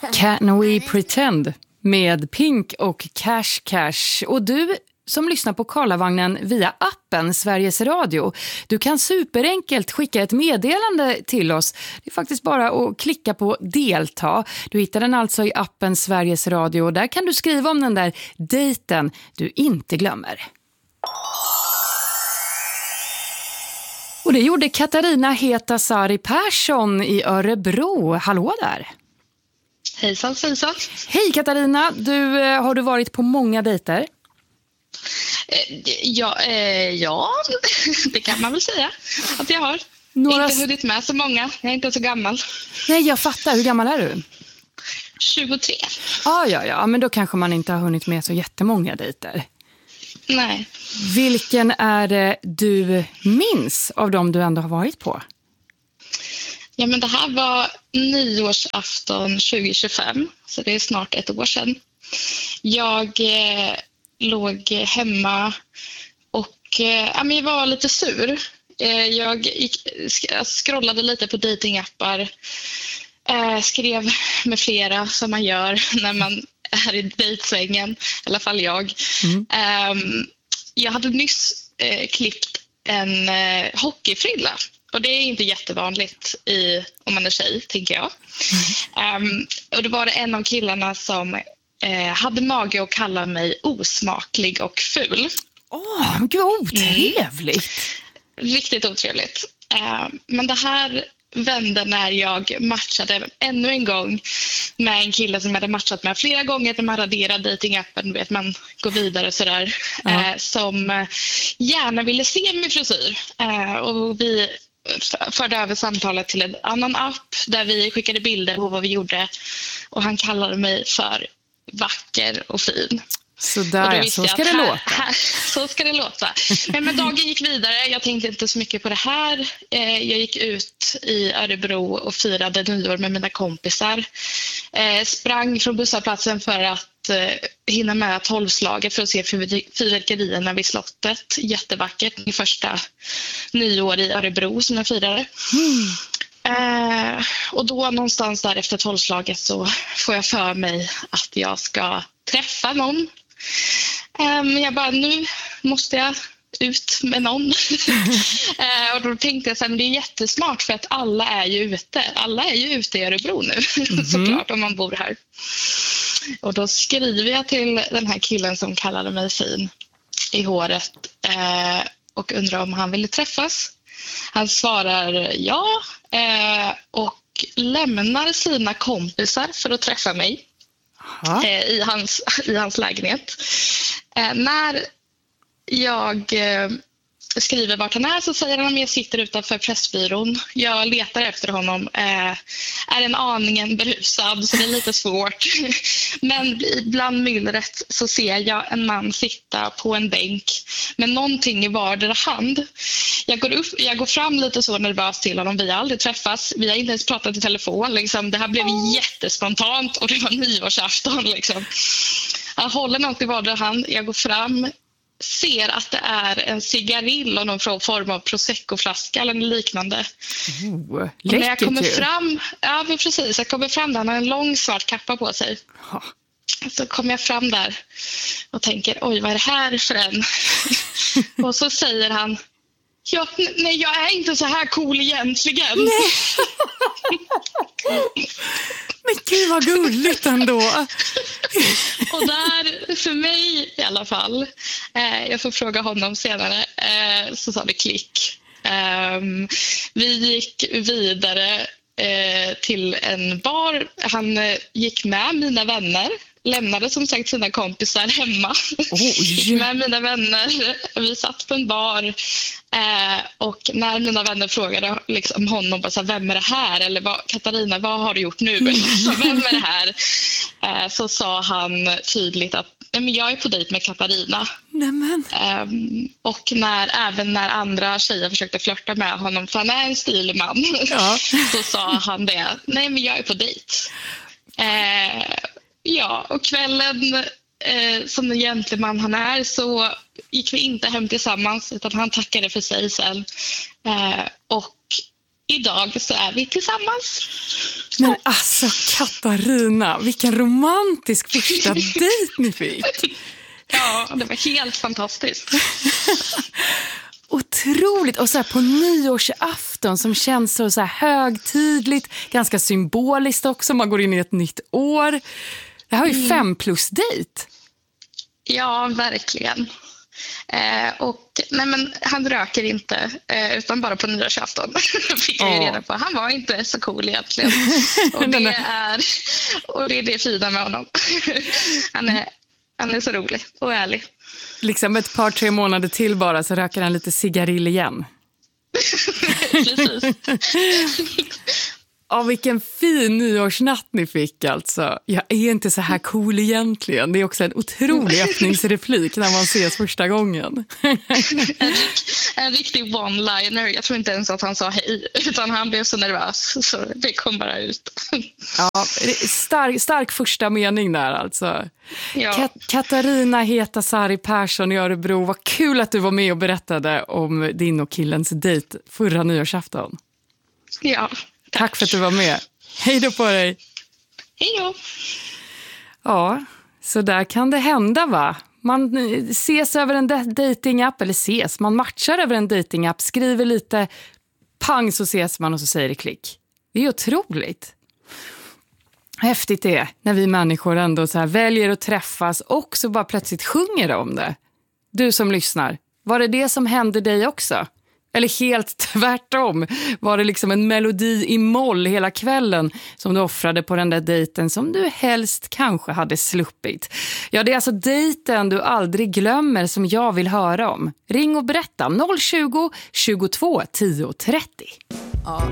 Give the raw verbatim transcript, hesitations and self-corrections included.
Can We Pretend med Pink och Cash Cash. Och du som lyssnar på Karlavagnen via appen Sveriges Radio, du kan superenkelt skicka ett meddelande till oss. Det är faktiskt bara att klicka på delta. Du hittar den alltså i appen Sveriges Radio och där kan du skriva om den där dejten du inte glömmer. Och det gjorde Katarina Hetasari Persson i Örebro. Hallå där! Hejsan, hejsan. Hej Katarina, du, har du varit på många dejter? Ja, eh, ja, det kan man väl säga att jag har. Några... Inte hunnit med så många, jag är inte så gammal. Nej, jag fattar. Hur gammal är du? tjugotre. Ah, ja, ja, men då kanske man inte har hunnit med så jättemånga dejter. Nej. Vilken är det du minns av dem du ändå har varit på? Ja, men det här var nyårsafton tjugo tjugofem, så det är snart ett år sedan. Jag eh, låg hemma och eh, ja, men jag var lite sur. Eh, jag gick, scrollade lite på datingappar, eh, skrev med flera som man gör när man är i dejtsvängen, i alla fall jag. Mm. Eh, jag hade nyss eh, klippt en eh, hockeyfrilla. Och det är inte jättevanligt i, om man är tjej, tänker jag. Mm. Um, och det var det en av killarna som eh, hade mage att kalla mig osmaklig och ful. Åh, oh, gud otrevligt. Mm. Riktigt otrevligt. Uh, men det här vände när jag matchade ännu en gång med en kille som jag hade matchat med flera gånger när man raderar datingappen, vet man går vidare sådär. Uh-huh. Uh, som gärna ville se min frisyr. Uh, och vi förde över samtalet till en annan app där vi skickade bilder på vad vi gjorde och han kallade mig för vacker och fin. Så där, så ska det här, låta. Här, så ska det låta. Men, men dagen gick vidare, jag tänkte inte så mycket på det här. Eh, jag gick ut i Örebro och firade nyår med mina kompisar. Eh, sprang från busshållplatsen för att eh, hinna med tolvslaget för att se fyrverkerierna vid slottet. Jättevackert, min första nyår i Örebro som jag firade. Mm. Eh, och då någonstans där efter tolvslaget så får jag för mig att jag ska träffa någon. Um, jag bara, nu måste jag ut med någon. uh, och då tänkte jag så här, men det är jättesmart för att alla är ju ute. Alla är ju ute i Örebro nu, mm-hmm. såklart, om man bor här. Och då skriver jag till den här killen som kallade mig fin i håret uh, och undrar om han ville träffas. Han svarar ja uh, och lämnar sina kompisar för att träffa mig. Eh, i, hans, i hans lägenhet. Eh, när jag eh, skriver vart han är så säger han att jag sitter utanför Pressbyrån. Jag letar efter honom. Eh, är en aningen berusad så det är lite svårt. Men bland myllret så ser jag en man sitta på en bänk med någonting i vardera hand. Jag går, upp, jag går fram lite så nervös till honom. Vi har aldrig träffats. Vi har inte ens pratat i telefon. Liksom. Det här blev jättespontant och det var nyårsafton. Liksom. Han håller något i vardera hand. Jag går fram. Ser att det är en cigarill och någon form av Prosecco-flaska eller liknande. Oh, när jag kommer fram, ja precis, jag kommer fram där, han har en lång svart kappa på sig. Oh. Så kommer jag fram där och tänker, oj vad är det här för en? Och så säger han, ja, nej jag är inte så här cool egentligen. Nej. Men gud vad gulligt ändå. Och där, för mig i alla fall, eh, jag får fråga honom senare, eh, så sa det klick. Eh, vi gick vidare eh, till en bar. Han eh, gick med mina vänner. Lämnade som sagt sina kompisar hemma. Gick med mina vänner. Vi satt på en bar. Eh, och när mina vänner frågade liksom, honom bara, så här, vem är det här? Eller vad, Katarina, vad har du gjort nu? Så, vem är det här? Eh, så sa han tydligt att nej, men jag är på dejt med Katarina. Nämen. Eh, och när, även när andra tjejer försökte flirta med honom, för han är en stilig man, ja. Så sa han det. Nej, men jag är på dejt. Eh, Ja, och kvällen eh, som den gentleman han är så gick vi inte hem tillsammans utan han tackade för sig sen. Eh, och idag så är vi tillsammans. Men alltså Katarina, vilken romantisk första dejt ni fick. Ja, det var helt fantastiskt. Otroligt. Och så här på nyårsafton som känns så, så här högtidligt, ganska symboliskt också. Man går in i ett nytt år. Det här är ju mm. fem plus dejt. Ja, verkligen. Eh, och nej, men han röker inte eh, utan bara på nyårsafton. Fick jag ju reda på. Han var inte så cool egentligen. Och det är, och det är det fina med honom. Han är, han är så rolig och ärlig. Liksom ett par, tre månader till bara så röker han lite cigarill igen. Precis. Ja, vilken fin nyårsnatt ni fick alltså. Jag är inte så här cool egentligen. Det är också en otrolig öppningsreplik när man ses första gången. en, en riktig one-liner. Jag tror inte ens att han sa hej, utan han blev så nervös. Så det kom bara ut. Ja, stark, stark första mening där alltså. Ja. Kat- Katarina Hetasari Persson i Örebro. Vad kul att du var med och berättade om din och killens dejt förra nyårsafton. Ja. Tack för att du var med. Hej då på dig. Hej då. Ja, så där kan det hända va? Man ses över en datingapp, eller ses, man matchar över en datingapp, skriver lite, pang så ses man och så säger det klick. Det är otroligt. Häftigt det är när vi människor ändå så här väljer att träffas och så bara plötsligt sjunger om det. Du som lyssnar, var det det som hände dig också? Eller helt tvärtom, var det liksom en melodi i moll hela kvällen som du offrade på den där dejten som du helst kanske hade sluppit. Ja, det är alltså dejten du aldrig glömmer som jag vill höra om. Ring och berätta noll tjugo, tjugotvå, tio trettio. Ja,